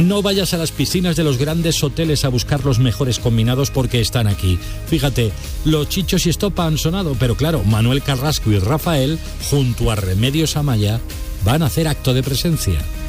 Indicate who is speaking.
Speaker 1: No vayas a las piscinas de los grandes hoteles a buscar los mejores combinados porque están aquí. Fíjate, los Chichos y Estopa han sonado, pero claro, Manuel Carrasco y Rafael, junto a Remedios Amaya, van a hacer acto de presencia.